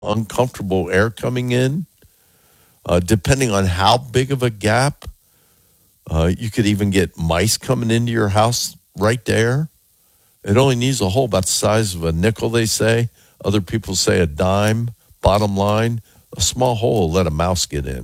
uncomfortable air coming in. Depending on how big of a gap, you could even get mice coming into your house right there. It only needs a hole about the size of a nickel, they say. Other people say a dime. Bottom line, a small hole will let a mouse get in.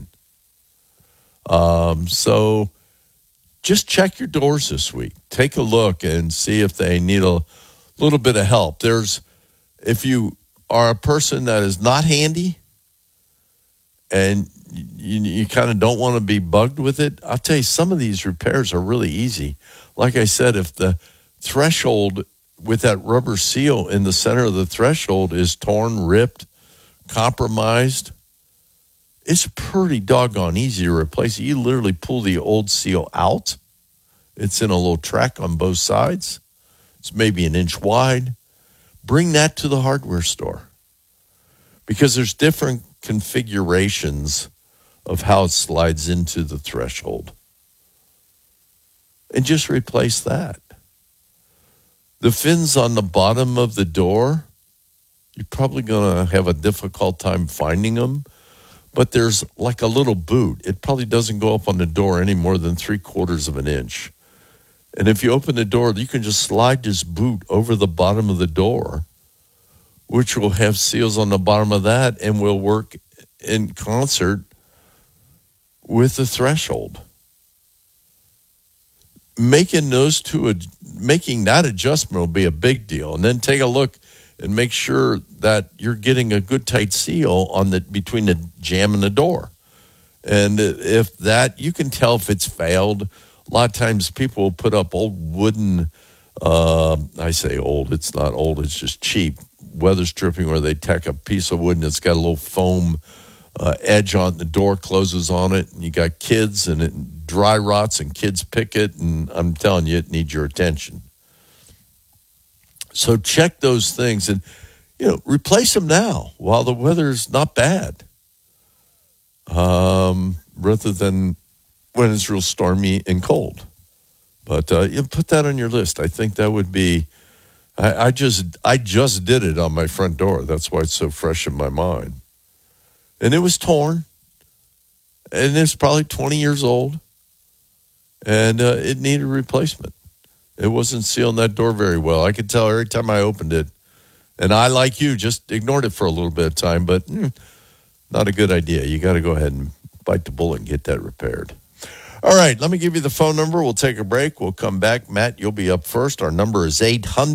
So just check your doors this week. Take a look and see if they need a little bit of help. If you are a person that is not handy and you kind of don't want to be bugged with it, I'll tell you, some of these repairs are really easy. Like I said, if the threshold with that rubber seal in the center of the threshold is torn, ripped, compromised, it's pretty doggone easy to replace it. You literally pull the old seal out. It's in a little track on both sides. It's maybe an inch wide. Bring that to the hardware store because there's different configurations of how it slides into the threshold. And just replace that. The fins on the bottom of the door, you're probably going to have a difficult time finding them, but there's like a little boot. It probably doesn't go up on the door any more than 3/4 of an inch. And if you open the door, you can just slide this boot over the bottom of the door, which will have seals on the bottom of that and will work in concert with the threshold. Making that adjustment will be a big deal. And then take a look and make sure that you're getting a good tight seal on between the jamb and the door. And if that, you can tell if it's failed. A lot of times people will put up old wooden, I say old, it's not old, it's just cheap, weather stripping where they tack a piece of wood and it's got a little foam edge on the door, closes on it, and you got kids and it dry rots and kids pick it, and I'm telling you, it needs your attention. So check those things and, replace them now while the weather's not bad, rather than when it's real stormy and cold. But you put that on your list. I think that would be, I just did it on my front door. That's why it's so fresh in my mind. And it was torn, and it's probably 20 years old, and it needed replacement. It wasn't sealing that door very well. I could tell every time I opened it, and I, like you, just ignored it for a little bit of time, but not a good idea. You got to go ahead and bite the bullet and get that repaired. All right, let me give you the phone number. We'll take a break. We'll come back. Matt, you'll be up first. Our number is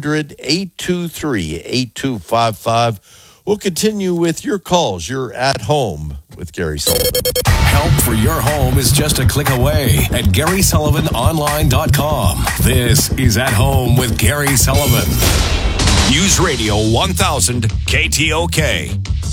800-823-8255. We'll continue with your calls. You're at home with Gary Sullivan. Help for your home is just a click away at GarySullivanOnline.com. This is At Home with Gary Sullivan. News Radio 1000 KTOK.